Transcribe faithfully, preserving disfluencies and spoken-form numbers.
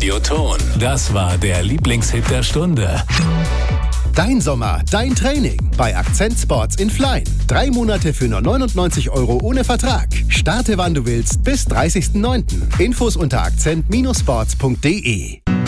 Radioton. Das war der Lieblingshit der Stunde. Dein Sommer, dein Training bei Akzent Sports in Flein. Drei Monate für nur neunundneunzig Euro ohne Vertrag. Starte wann du willst bis dreißigsten neunten Infos unter akzent Bindestrich sports punkt de.